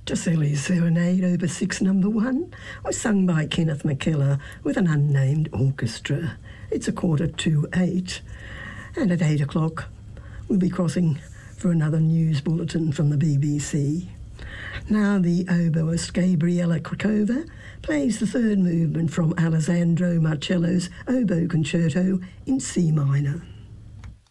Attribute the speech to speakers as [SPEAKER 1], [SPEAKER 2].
[SPEAKER 1] Toselli's Serenade, Opus 6, number 1, was sung by Kenneth McKellar with an unnamed orchestra. It's 7:45, and at 8 o'clock we'll be crossing for another news bulletin from the BBC. Now the oboist Gabriela Krakova plays the third movement from Alessandro Marcello's Oboe Concerto in C minor.